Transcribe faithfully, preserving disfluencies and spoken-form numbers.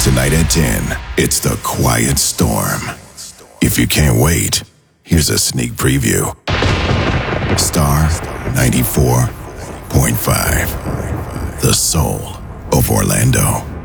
Tonight at ten, it's The Quiet Storm. If you can't wait, here's a sneak preview. Star ninety-four point five, the soul of Orlando.